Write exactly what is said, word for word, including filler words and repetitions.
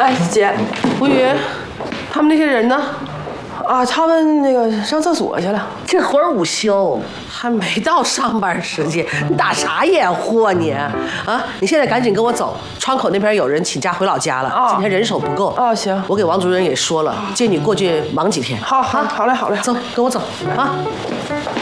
哎，姐， 吴宇，他们那些人呢？ 啊，他们那个上厕所去了。 这会儿午休， 还没到上班时间，你打啥烟火你？啊，你现在赶紧跟我走，窗口那边有人请假回老家了， 哦、 今天人手不够。 哦，行， 我给王主任也说了，借你过去忙几天。 好好，好嘞，好嘞， 走，跟我走啊。